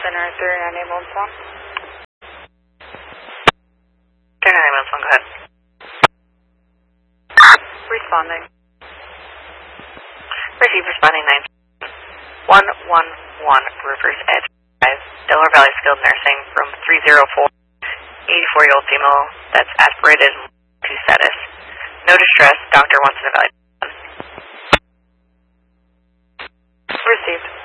Center 39 ambulance 1. 39 ambulance 1, go ahead. Responding. Receive responding 111 Rivers Edge Drive, Delaware Valley Skilled Nursing, room 304, 84-year-old female that's aspirated to status. No distress, doctor wants an evaluation. Received.